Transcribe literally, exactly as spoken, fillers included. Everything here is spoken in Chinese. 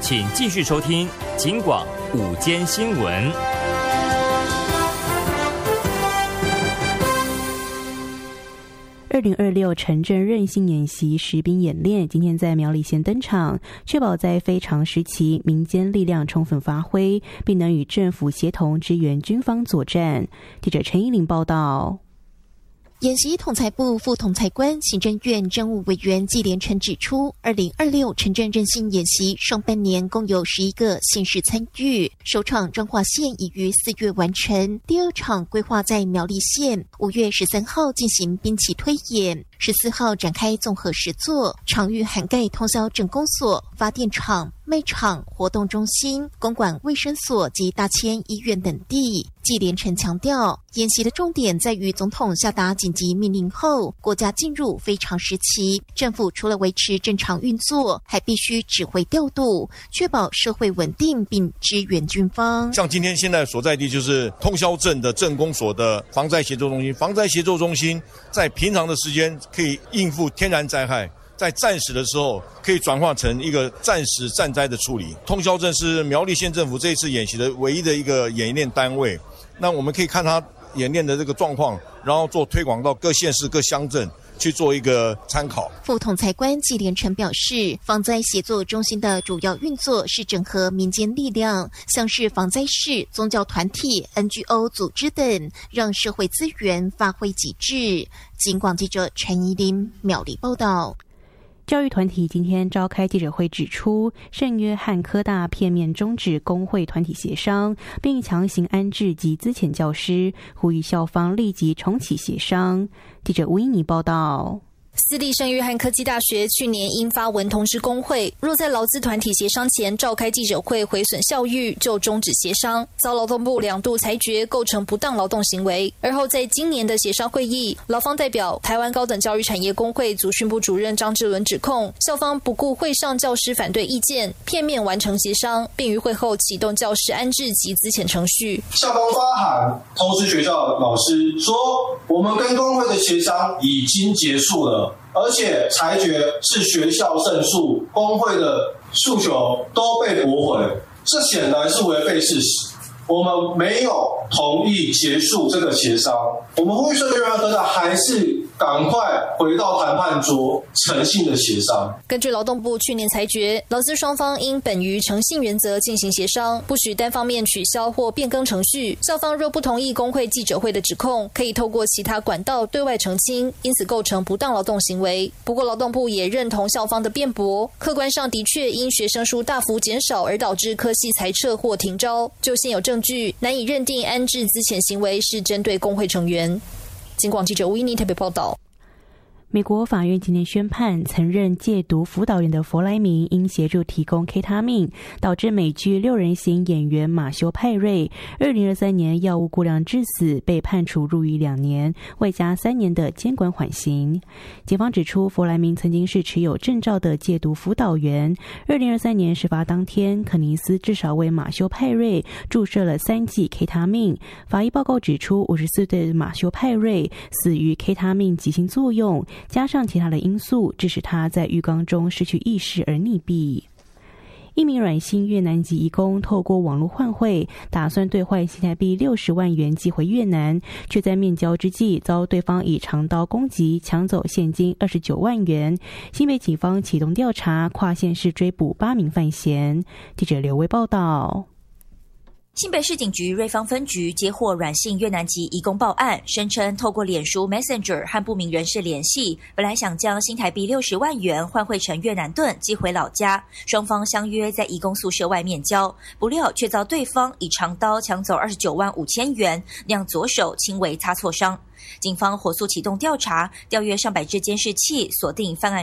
请继续收听警广午间新闻。 二零二六城镇韧性演习实兵演练今天在苗栗县登场，确保在非常时期民间力量充分发挥，并能与政府协同支援军方作战。记者陈依玲报道。 演习统裁部副统裁官、行政院政务委员纪连成指出，二零二六城镇韧性演习上半年共有十一个县市参与，首场彰化县已于四月完成，第二场规划在苗栗县，五月十三号进行兵棋推演，十四号展开综合实作，场域涵盖通宵镇公所、发电厂、卖场、活动中心、公馆卫生所及大千医院等地。纪连成强调，演习的重点在于总统下达紧急命令后，国家进入非常时期，政府除了维持正常运作，还必须指挥调度，确保社会稳定并支援军方。 像今天现在所在地就是通霄镇的镇公所的防灾协作中心，防灾协作中心在平常的时间可以应付天然灾害，在战时的时候可以转化成一个战时战灾的处理。通霄镇是苗栗县政府这一次演习的唯一的一个演练单位，那我们可以看它演练的这个状况，然后做推广到各县市各乡镇去做一个参考。 副统裁官纪连成表示，防灾协作中心的主要运作是整合民间力量，像是防灾士、宗教团体、N G O 组织等，让社会资源发挥极致。警广记者陈怡琳苗栗报道。 教育团体今天召开记者会指出，圣约翰科大片面终止工会团体协商，并强行安置及资遣教师，呼吁校方立即重启协商。记者吴依妮报道。 私立圣约翰科技大学去年因发文通知工会，若在劳资团体协商前召开记者会毁损校誉，就终止协商，遭劳动部两度裁决构成不当劳动行为。而后在今年的协商会议，劳方代表台湾高等教育产业工会组训部主任张志伦指控，校方不顾会上教师反对意见，片面完成协商，并于会后启动教师安置及资遣程序。 校方发函通知学校老师说，我们跟工会的协商已经结束了，而且裁决是学校胜诉，工会的诉求都被驳回，这显然是违背事实。我们没有同意结束这个协商，我们呼吁圣约翰科大还是赶快回到谈判桌，诚信的协商。 根据劳动部去年裁决，劳资双方应本于诚信原则进行协商，不许单方面取消或变更程序。校方若不同意工会记者会的指控，可以透过其他管道对外澄清，因此构成不当劳动行为。不过劳动部也认同校方的辩驳，客观上的确因学生数大幅减少而导致科系裁撤或停招，就现有证据难以认定安置资遣行为是针对工会成员。警广记者吴依妮特别报道。 美国法院今天宣判，曾任戒毒辅导员的弗莱明因协助提供 K 他命，导致美剧六人行演员马修·派瑞二零二三年药物过量致死，被判处入狱两年，外加三年的监管缓刑。警方指出，弗莱明曾经是持有证照的戒毒辅导员。二零二三年事发当天，肯尼斯至少为马修·派瑞注射了三剂 K 他命。法医报告指出，五十四岁的马修·派瑞死于 K 他命急性作用，加上其他的因素，致使他在浴缸中失去意识而溺毙。一名阮姓越南籍移工透过网络换汇，打算兑换新台币六十万元寄回越南，却在面交之际遭对方以长刀攻击，抢走现金二十九万元。新北警方启动调查，跨县市追捕八名犯嫌。记者刘威报道。 新北市警局瑞芳分局接获阮姓越南籍移工报案，声称透过脸书 Messenger 和不明人士联系，本来想将新台币六十万元换汇成越南盾寄回老家，双方相约在移工宿舍外面交，不料却遭对方以长刀抢走二十九万五千元，让左手轻微擦挫伤。警方火速启动调查，调阅上百支监视器，锁定犯案